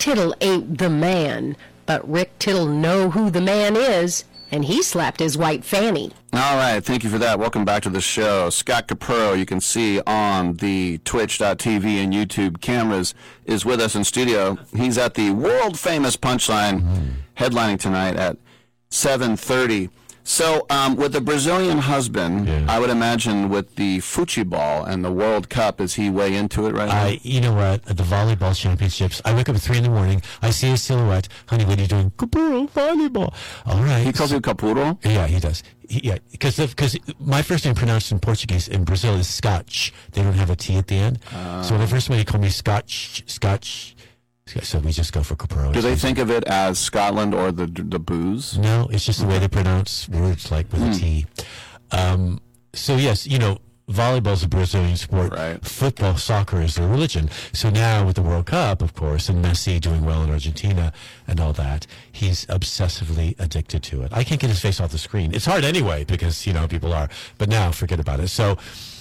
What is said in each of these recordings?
Tittle ain't the man, but Rick Tittle know who the man is, and he slapped his white fanny. All right, thank you for that. Welcome back to the show. Scott Capurro, you can see on the Twitch.tv and YouTube cameras, is with us in studio. He's at the world-famous Punchline, headlining tonight at 7:30. So, with the Brazilian husband, I would imagine with the Futebol and the World Cup, is he way into it right now? You know what? At the volleyball championships, I wake up at 3 in the morning. I see his silhouette. Honey, what are you doing? Capurro, volleyball. All right. He calls you Capurro? Yeah, he does. Because my first name pronounced in Portuguese in Brazil is Scotch. They don't have a T at the end. So when the first one, he called me Scotch. So we just go for Capurro. Do they think of it as Scotland or the booze? No, it's just the way they pronounce words like with a T. So yes, volleyball is a Brazilian sport. Right. Football, soccer is their religion. So now with the World Cup, of course, and Messi doing well in Argentina and all that, he's obsessively addicted to it. I can't get his face off the screen. It's hard anyway because, people are. But now, forget about it. So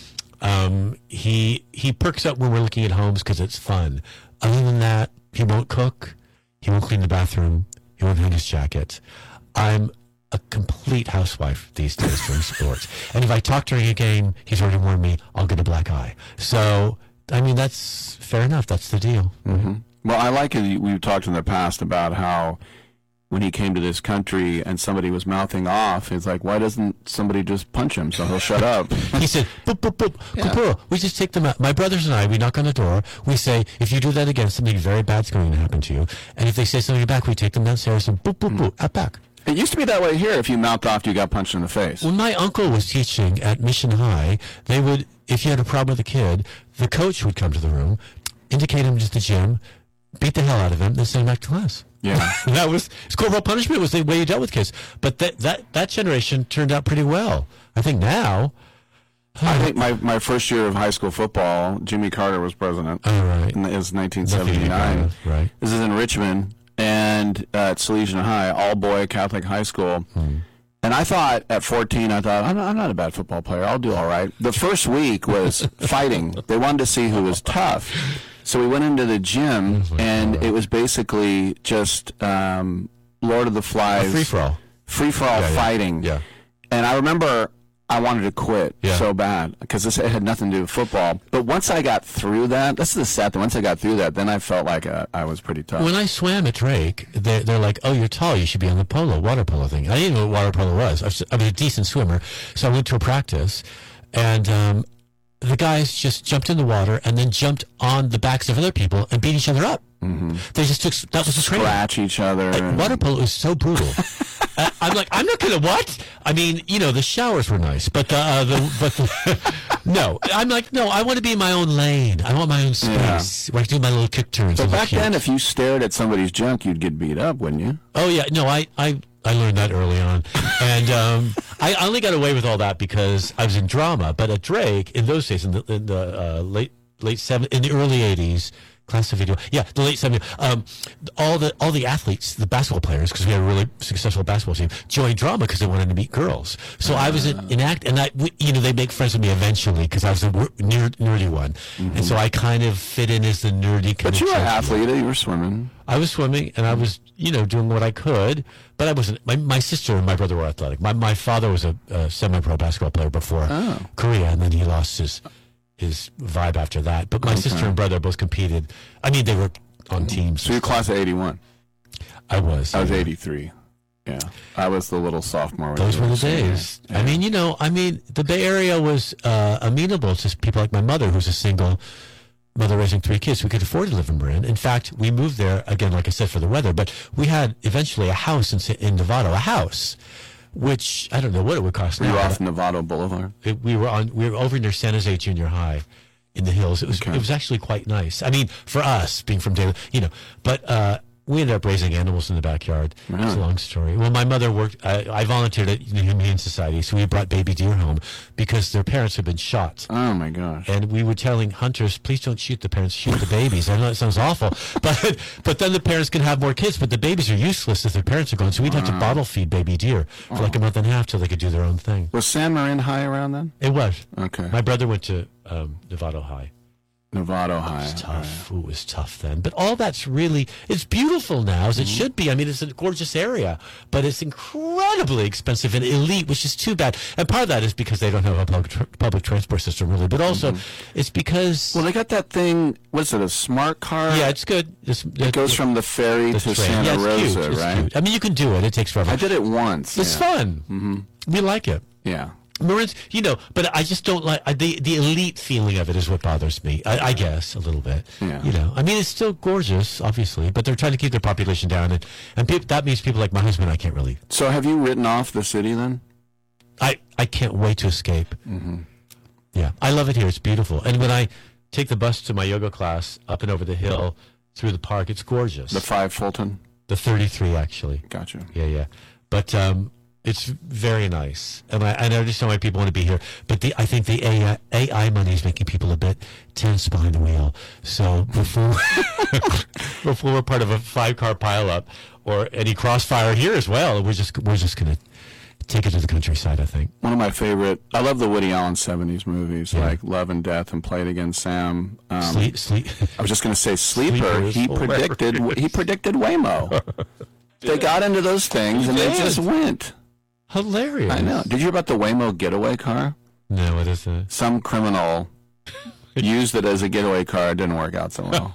he perks up when we're looking at homes because it's fun. Other than that, he won't cook. He won't clean the bathroom. He won't hang his jacket. I'm a complete housewife these days from sports. And if I talk during a game, he's already warned me, I'll get a black eye. So, that's fair enough. That's the deal. Mm-hmm. Well, I like it. We've talked in the past about how when he came to this country and somebody was mouthing off, it's like, why doesn't somebody just punch him so he'll shut up? He said, boop, boop, boop, Capurro. We just take them out. My brothers and I, we knock on the door. We say, if you do that again, something very bad's going to happen to you. And if they say something back, we take them downstairs and boop, boop, boop, out back. It used to be that way here. If you mouthed off, you got punched in the face. When my uncle was teaching at Mission High, they would, if you had a problem with a kid, the coach would come to the room, indicate him to the gym, beat the hell out of him, then send him back to class. Yeah. That was his corporal punishment was the way you dealt with kids. But that generation turned out pretty well. I think now. I think my first year of high school football, Jimmy Carter was president. Oh, right. It was 1979. Right. This is in Richmond and at Salesian High, all-boy Catholic high school. And I thought at 14, I'm not a bad football player. I'll do all right. The first week was fighting. They wanted to see who was tough. So we went into the gym, and it was basically just Lord of the Flies. Free-for-all fighting. Yeah. And I remember I wanted to quit so bad because it had nothing to do with football. But once I got through that, that's the sad thing. Once I got through that, then I felt like I was pretty tough. When I swam at Drake, they're like, oh, you're tall. You should be on the water polo thing. I didn't know what water polo was. I was a decent swimmer. So I went to a practice, and the guys just jumped in the water and then jumped on the backs of other people and beat each other up. Mm-hmm. They just took that was the training. Scratch each other. Water polo is so brutal. I'm like, I'm not gonna what? I mean, the showers were nice, but no. I'm like, no. I want to be in my own lane. I want my own space where I can do my little kick turns. But back then, if you stared at somebody's junk, you'd get beat up, wouldn't you? Oh yeah, no. I learned that early on, and I only got away with all that because I was in drama. But at Drake, in those days, in the late '70s, in the early '80s, class of video, the late '70s, all the athletes, the basketball players, because we had a really successful basketball team, joined drama because they wanted to meet girls. So I was in act, and they make friends with me eventually because I was the nerdy one, and so I kind of fit in as the nerdy. But you were an athlete. You were swimming. I was swimming, and I was, doing what I could, but I wasn't. My sister and my brother were athletic. My father was a semi-pro basketball player before Korea, and then he lost his vibe after that. But my sister and brother both competed. I mean, they were on teams. So you're class of 81? I was. I was 83. Yeah. I was the little sophomore. Those were the days. Yeah. I mean, the Bay Area was amenable to people like my mother, who's a single mother raising 3 kids. We could afford to live in Marin. In fact, we moved there, again, like I said, for the weather. But we had eventually a house in Novato, a house, which I don't know what it would cost. Were you off Novato Boulevard? We were over near San Jose Junior High in the hills. It was actually quite nice. I mean, for us, being from Daly, but we ended up raising animals in the backyard. Really? It's a long story. Well, my mother worked, I volunteered at the Humane Society, so we brought baby deer home because their parents had been shot. Oh, my gosh. And we were telling hunters, please don't shoot the parents, shoot the babies. I know it sounds awful, but then the parents can have more kids, but the babies are useless if their parents are gone, so we'd have to bottle feed baby deer for like a month and a half till they could do their own thing. Was San Marin High around then? It was. Okay. My brother went to Novato High. Novato High. It was tough. Ooh, it was tough then. But all that's really, it's beautiful now, as it should be. I mean, it's a gorgeous area, but it's incredibly expensive and elite, which is too bad. And part of that is because they don't have a public transport system, really. But also, it's because... Well, they got that thing, what's it, a smart car? Yeah, it's good. It goes from the ferry to Santa Rosa, cute. right? Cute. I mean, you can do it. It takes forever. I did it once. It's fun. Mm-hmm. We like it. Yeah. Marines, but I just don't like the elite feeling of it is what bothers me. I guess a little bit. Yeah. I mean, it's still gorgeous, obviously, but they're trying to keep their population down, and that means people like my husband. I can't really. So, have you written off the city then? I can't wait to escape. Mm-hmm. Yeah, I love it here. It's beautiful, and when I take the bus to my yoga class up and over the hill through the park, it's gorgeous. The 5 Fulton. The 33, actually. Gotcha. Yeah, but. It's very nice, and I understand why people want to be here. But I think the AI money is making people a bit tense behind the wheel. So before we're part of a 5-car pileup or any crossfire here as well, we're just going to take it to the countryside. I think one of my favorite. I love the Woody Allen '70s movies like Love and Death and Play It Again, Sam. Sleep. I was just going to say Sleeper. He predicted Waymo. They got into those things and they just went. Hilarious. I know. Did you hear about the Waymo getaway car? No, what is it? Some criminal used it as a getaway car. It didn't work out so well.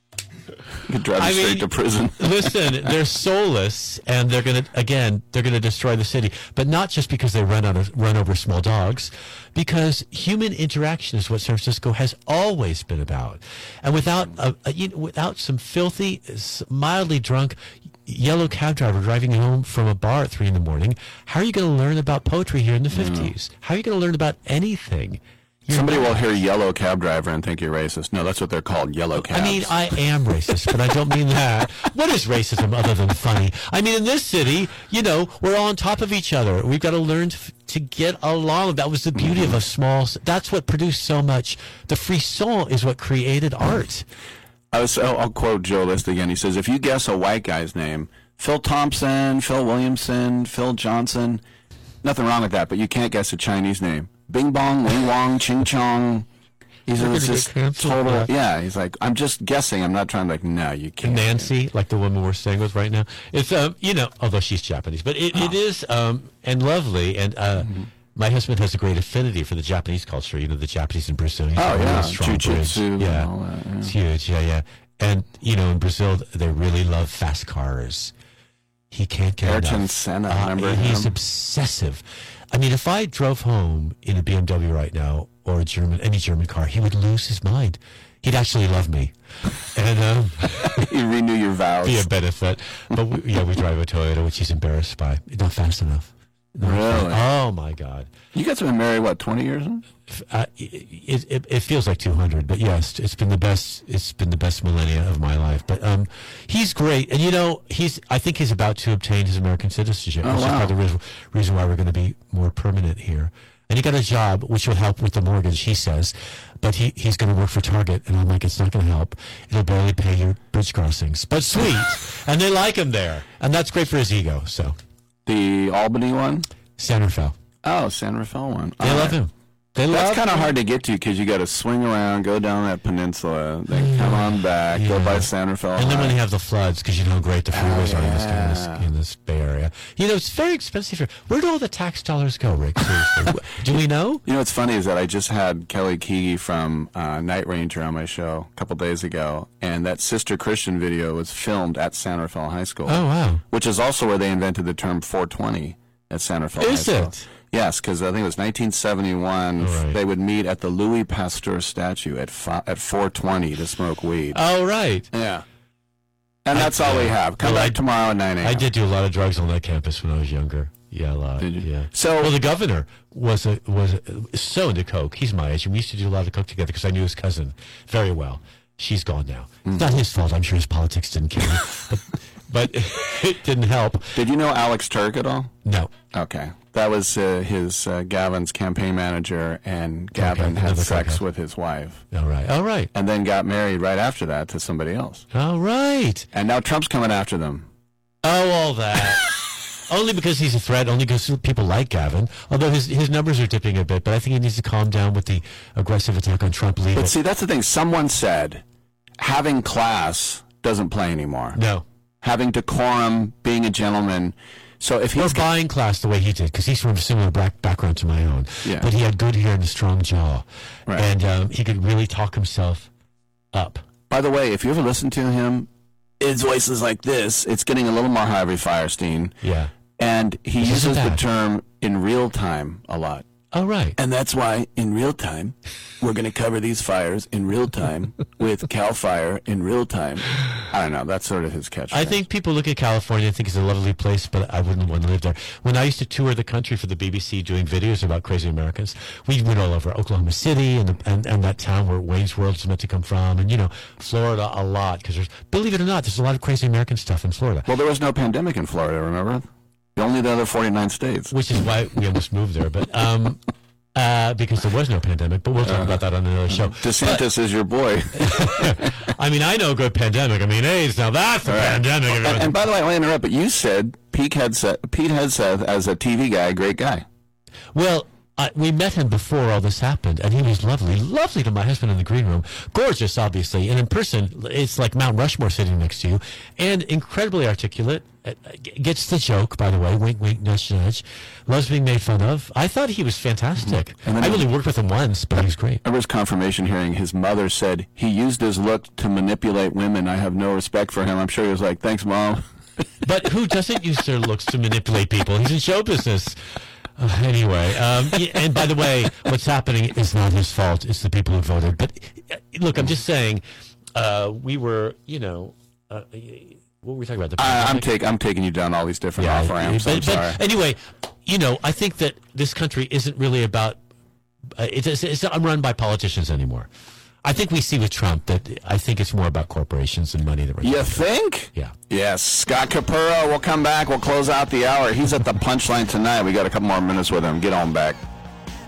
You could drive it straight to prison. Listen, they're soulless, and they're gonna destroy the city. But not just because they run over small dogs, because human interaction is what San Francisco has always been about. And without some filthy, mildly drunk yellow cab driver driving home from a bar at 3 a.m, how are you going to learn about poetry here in the 50s? How are you going to learn about anything? Somebody will hear yellow cab driver and think you're racist. No, that's what they're called, yellow cabs. I mean, I am racist, but I don't mean that. What is racism other than funny? I mean, in this city, we're all on top of each other. We've got to learn to get along. That was the beauty of a small... That's what produced so much. The frisson is what created art. I'll quote Joe List again. He says, if you guess a white guy's name, Phil Thompson, Phil Williamson, Phil Johnson, nothing wrong with that, but you can't guess a Chinese name. Bing bong, ling wong, ching chong. He's just total. Yeah, he's like, I'm just guessing. I'm not trying to no, you can't. Nancy, like the woman we're staying with right now. It's although she's Japanese, but it is and lovely and. My husband has a great affinity for the Japanese culture. The Japanese in Brazil. Jiu-jitsu. Yeah, all that, it's huge. Yeah. And in Brazil, they really love fast cars. He can't get Ayrton enough. Senna, remember him? He's obsessive. I mean, if I drove home in a BMW right now or any German car, he would lose his mind. He'd actually love me. And you renew your vows. Be a benefit. But we drive a Toyota, which he's embarrassed by. Not fast enough. Really? Oh my God! You guys have been married what, 20 years? It feels like 200, but yes, it's been the best. It's been the best millennia of my life. But he's great, and I think he's about to obtain his American citizenship, which is part of the reason why we're going to be more permanent here. And he got a job, which will help with the mortgage, he says. But he's going to work for Target, and I'm like, it's not going to help. It'll barely pay your bridge crossings, but sweet, and they like him there, and that's great for his ego. So. The Albany one? San Rafael. Oh, San Rafael one. They love him. That's kind of hard to get to because you got to swing around, go down that peninsula, then come on back, go by San Rafael. And then when you have the floods, because you know how great the freeways are in this Bay Area. It's very expensive here. Where do all the tax dollars go, Rick? Seriously. Do we know? What's funny is that I just had Kelly Keegy from Night Ranger on my show a couple days ago, and that Sister Christian video was filmed at San Rafael High School. Oh, wow. Which is also where they invented the term 420 at San Rafael High School. Is it? Yes, because I think it was 1971. Right. They would meet at the Louis Pasteur statue at 420 to smoke weed. Oh, right. Yeah. And that's all we have. Come back tomorrow at 9 a.m. I did do a lot of drugs on that campus when I was younger. Yeah, a lot. Did you? Yeah. So, the governor was so into coke. He's my age, and we used to do a lot of coke together because I knew his cousin very well. She's gone now. It's not his fault. I'm sure his politics didn't kill him. But it didn't help. Did you know Alex Turk at all? No. Okay. That was his Gavin's campaign manager, and Gavin had sex with his wife. All right. And then got married right after that to somebody else. All right. And now Trump's coming after them. Oh, all that. Only because he's a threat, only because people like Gavin. Although his numbers are dipping a bit, but I think he needs to calm down with the aggressive attack on Trump. But see, that's the thing. Someone said having class doesn't play anymore. No. Having decorum, being a gentleman. So if he's buying class the way he did, because he's from a similar background to my own. Yeah. But he had good hair and a strong jaw. Right. And he could really talk himself up. By the way, if you ever listen to him, his voice is like this. It's getting a little more Harvey Firestein. Yeah. And he Which uses isn't the bad. term in real time a lot. Oh, right. And that's why in real time, we're going to cover these fires in real time with Cal Fire in real time. I don't know. That's sort of his catchphrase. I think people look at California and think it's a lovely place, but I wouldn't want to live there. When I used to tour the country for the BBC doing videos about crazy Americans, we went all over Oklahoma City and that town where Wayne's World is meant to come from, and, Florida a lot, because believe it or not, there's a lot of crazy American stuff in Florida. Well, there was no pandemic in Florida, remember? Only the other 49 states. Which is why we almost moved there, but because there was no pandemic, but we'll talk about that on another show. DeSantis is your boy. I mean, I know a good pandemic. I mean, AIDS, now that's a pandemic. And by the way, I want to interrupt, but you said Pete Hegseth, as a TV guy, great guy. Well, we met him before all this happened, and he was lovely to my husband in the green room. Gorgeous, obviously, and in person, it's like Mount Rushmore sitting next to you, and incredibly articulate. Gets the joke, by the way, wink, wink, nudge, nudge. Loves being made fun of. I thought he was fantastic. And then I only worked with him once, but he was great. I remember his confirmation hearing. His mother said, he used his look to manipulate women. I have no respect for him. I'm sure he was like, thanks, Mom. But who doesn't use their looks to manipulate people? He's in show business. Anyway, and by the way, what's happening is not his fault. It's the people who voted. But look, I'm just saying, we were, what were we talking about? I'm taking you down all these different off ramps. I'm sorry. But anyway, I think that this country isn't really about. It's not run by politicians anymore. I think we see with Trump that I think it's more about corporations and money. You think? Yeah. Yes. Scott Capurro. We'll come back. We'll close out the hour. He's at the Punchline tonight. We got a couple more minutes with him. Get on back.